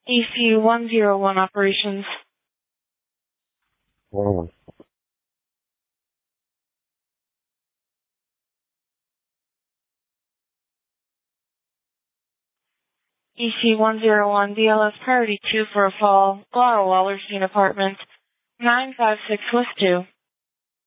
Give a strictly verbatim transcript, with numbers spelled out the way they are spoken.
E C one zero one operations. Oh. E C one zero one D L S priority two for a fall. Laurel Wallerstein apartment. nine five six West two.